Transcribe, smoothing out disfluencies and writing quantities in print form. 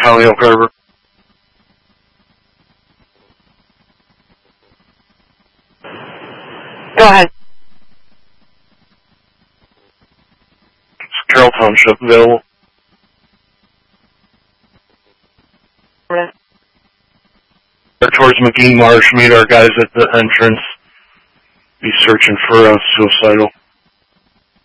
County Elk Harbor. Go ahead. It's Carroll Township available. Towards McGee Marsh, meet our guys at the entrance. Be searching for a suicidal.